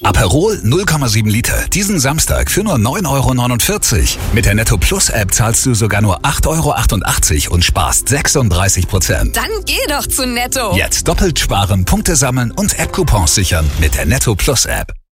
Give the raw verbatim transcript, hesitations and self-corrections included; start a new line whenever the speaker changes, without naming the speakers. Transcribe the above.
Aperol null Komma sieben Liter. Diesen Samstag für nur neun Euro neunundvierzig. Mit der Netto Plus App zahlst du sogar nur acht Euro achtundachtzig und sparst sechsunddreißig Prozent.
Dann geh doch zu Netto.
Jetzt doppelt sparen, Punkte sammeln und App-Coupons sichern mit der Netto Plus App.